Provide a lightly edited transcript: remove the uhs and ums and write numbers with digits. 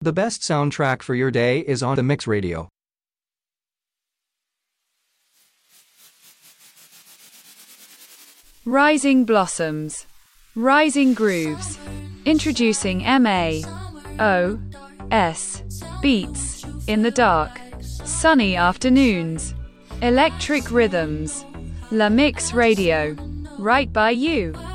The best soundtrack for your day is on the Mix Radio. Rising Blossoms. Rising Grooves. Introducing M.A.O.S. Beats. In the dark. Sunny afternoons. Electric rhythms. La Mix Radio. Right by you.